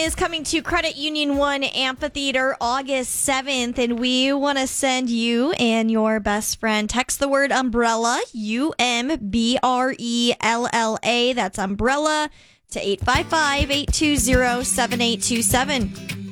is coming to Credit Union 1 Amphitheater August 7th, and we want to send you and your best friend, text the word umbrella, UMBRELLA, that's umbrella, to 855-820-7827.